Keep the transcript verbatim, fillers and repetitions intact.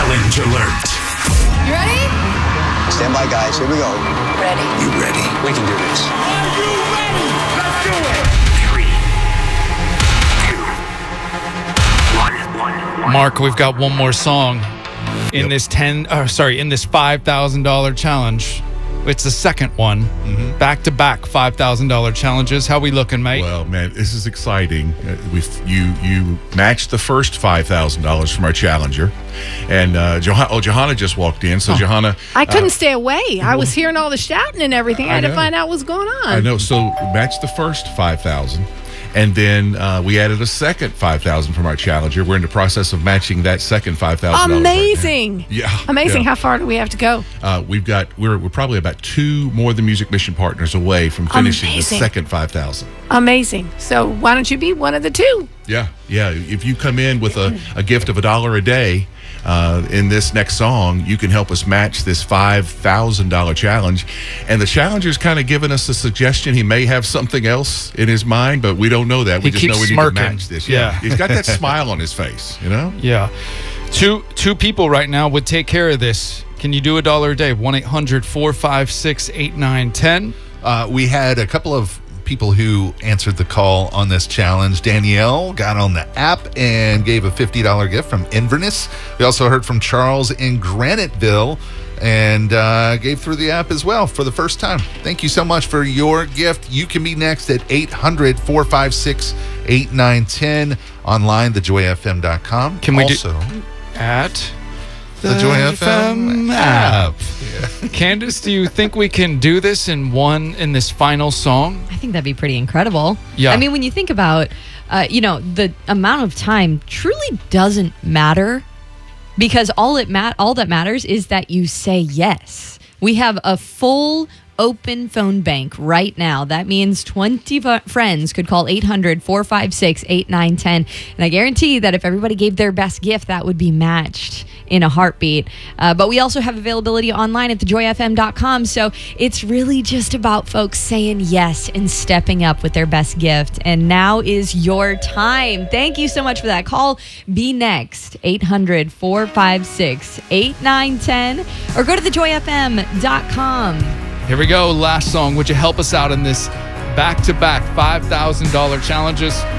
Challenge alert. You ready? Stand by, guys. Here we go. Ready. You ready? We can do this. Are you ready? Let's do it. Three, two, one, one, one. Mark, we've got one more song in Yep. this ten. Oh, sorry, in this five thousand dollar challenge. It's the second one, Mm-hmm. back to back five thousand dollar challenges. How we looking, mate? Well, man, this is exciting. Uh, we you you matched the first five thousand dollars from our challenger, and uh, Johanna, oh, Johanna just walked in. So Johanna, I couldn't uh, stay away. I was hearing all the shouting and everything. I, I had to know. find out what's going on. I know. So matched the first five thousand, and then uh, we added a second five thousand from our challenger. We're in the process of matching that second five thousand. Amazing. Yeah, Amazing. yeah. How far do we have to go? Uh, we've got we're we're probably about two More Than Music mission partners away from finishing Amazing. the second five thousand. Amazing. So why don't you be one of the two? Yeah, yeah. If you come in with a, a gift of a dollar a day uh, in this next song, you can help us match this five thousand dollar challenge. And the challenger's kind of given us a suggestion. He may have something else in his mind, but we don't know that. We He just keeps know we smirking. need to match this. Yeah. He's got that smile on his face, you know? Yeah. Two two people right now would take care of this. Can you do a dollar a day? one eight hundred four five six eight nine one zero. Uh, we had a couple of people who answered the call on this challenge. Danielle got on the app and gave a fifty dollars gift from Inverness. We also heard from Charles in Graniteville and uh, gave through the app as well for the first time. Thank you so much for your gift. You can be next at eight hundred four five six eight nine one zero, online, the joy f m dot com. Can we do- also, At the Joy F M app. Candace, do you think we can do this in one in this final song? I think that'd be pretty incredible. Yeah. I mean, when you think about, uh, you know, the amount of time truly doesn't matter, because all it mat all that matters is that you say yes. We have a full open phone bank right now. That means twenty f- friends could call eight hundred four five six eight nine one zero. And I guarantee that if everybody gave their best gift, that would be matched in a heartbeat. Uh, but we also have availability online at the joy f m dot com. So it's really just about folks saying yes and stepping up with their best gift. And now is your time. Thank you so much for that call. Be next, eight hundred four five six eight nine one zero, or go to the joy f m dot com. Here we go. Last song. Would you help us out in this back-to-back five thousand dollar challenges?